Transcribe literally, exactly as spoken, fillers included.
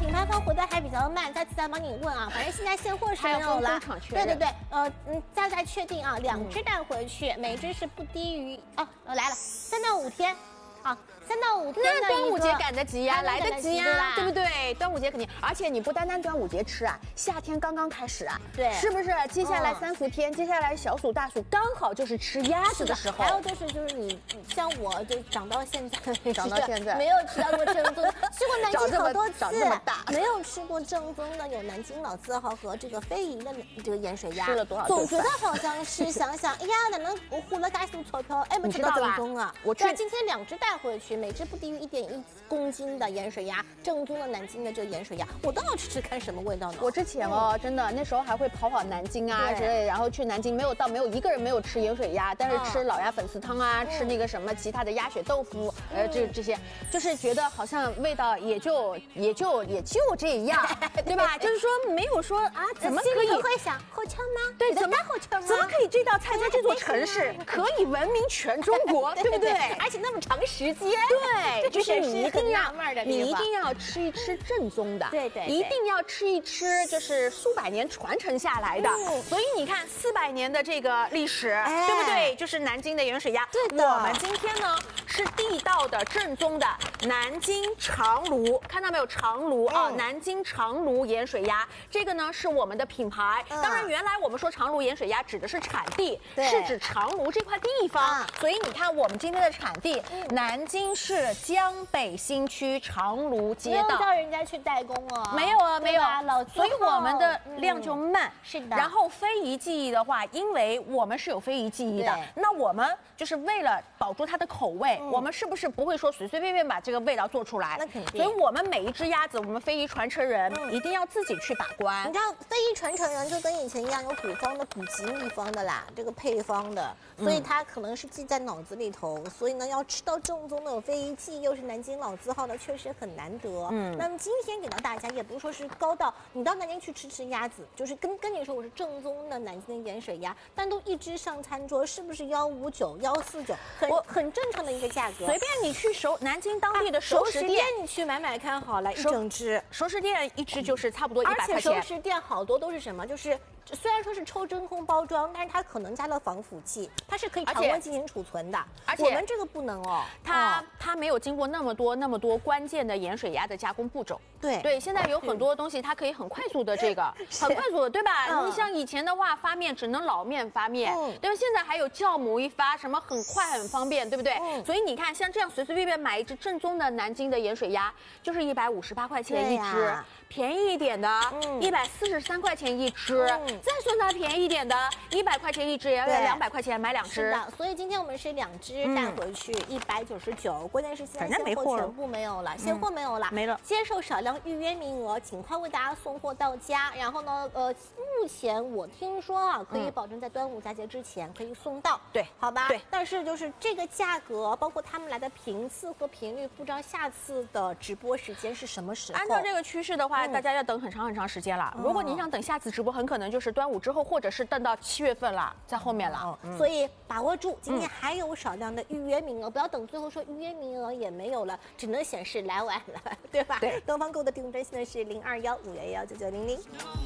品牌方回答还比较慢，再次再帮你问啊，反正现在现货是没有了。对对对，呃嗯，再再确定啊，两只带回去，每只是不低于啊，呃来了，三到五天。 啊，三到五天那端午节赶得及呀，来得及呀，对不对？端午节肯定，而且你不单单端午节吃啊，夏天刚刚开始啊， 对， 是不是？接下来三伏天，接下来小暑大暑，刚好就是吃鸭子的时候。 还有就是就是你像我就长到现在， 长到现在没有吃到过正宗，吃过南京好多次， 长这么大， 没有吃过正宗的有南京老字号和这个非遗的这个盐水鸭。 吃了多少？ 总觉得好像是想想，哎呀，哪能我花了该多钞票，哎，没吃到正宗啊！ 我这今天两只带回去，每只。 不低于一点一公斤的盐水鸭，正宗的南京的这个盐水鸭，我倒要吃吃看什么味道呢？ 我之前哦，真的那时候还会跑跑南京啊之类，然后去南京没有到没有一个人没有吃盐水鸭，但是吃老鸭粉丝汤啊，吃那个什么其他的鸭血豆腐，呃，这这些，就是觉得好像味道也就也就也就这样，对吧？就是说没有说啊，怎么可以会想好吃吗？ 对，怎么好吃吗？ 怎么可以这道菜在这座城市可以闻名全中国，对不对？ 而且那么长时间， 对。 对，就是你一定要， 的你一定要吃一吃正宗的， 对对， 一定要吃一吃就是数百年传承下来的。所以你看，四百年的这个历史，对不对？就是南京的盐水鸭。 对的。 我们今天呢是地道的、正宗的南京长炉，看到没有？长炉啊，南京长炉盐水鸭，这个呢是我们的品牌。当然，原来我们说长炉盐水鸭指的是产地，是指长炉这块地方。所以你看，我们今天的产地，南京市。 江北新区长芦街道， 没有叫人家去代工哦， 没有啊，没有， 老所以我们的量就慢。 是的。 然后非遗技艺的话，因为我们是有非遗技艺的，那我们就是为了保住它的口味，我们是不是不会说随随便便把这个味道做出来？ 那肯定。 所以我们每一只鸭子，我们非遗传承人一定要自己去把关。 你知道非遗传承人就跟以前一样，有古方的、古籍秘方的啦，这个配方的，所以它可能是记在脑子里头。所以呢，要吃到正宗的有非遗技艺，又是南京老字号的，确实很难得。嗯，那么今天给到大家，也不是说是高到你到南京去吃吃鸭子，就是跟跟你说我是正宗的南京的盐水鸭，单独一只上餐桌是不是幺五九、幺四九，很很正常的一个价格。 随便你去熟南京当地的熟食店， 你去买买看好了，一整只熟食店一只就是差不多一百块钱。 而且熟食店好多都是什么，就是。 虽然说是抽真空包装，但是它可能加了防腐剂，它是可以常温进行储存的。而且我们这个不能哦， 它、哦、它没有经过那么多那么多关键的盐水鸭的加工步骤。 对对，现在有很多东西它可以很快速的这个，很快速的，对吧？嗯、你像以前的话发面只能老面发面，嗯、对吧？现在还有酵母一发，什么很快很方便，对不对？嗯、所以你看，像这样随随便便买一只正宗的南京的盐水鸭，就是一百五十八块钱一只，啊、便宜一点的，一百四十三块钱一只。嗯 再算它便宜一点的，一百块钱一只，也要两百块钱买两只。 是的，所以今天我们是两只带回去，一百九十九。关键是现在现货全部没有了，现货没有了， 没了。 接受少量预约名额，尽快为大家送货到家。然后呢，呃，目前我听说啊，可以保证在端午佳节之前可以送到。 对， 好吧。 对。 但是就是这个价格，包括他们来的频次和频率，不知道下次的直播时间是什么时候。 按照这个趋势的话，大家要等很长很长时间了。如果你想等下次直播，很可能就是端午之后或。 或者是等到七月份了，在后面了， 哦嗯、所以把握住，今天还有少量的预约名额，嗯、不要等最后说预约名额也没有了，只能显示来晚了，对吧？ 对， 东方购的订单现在是零二幺五幺幺九九零零。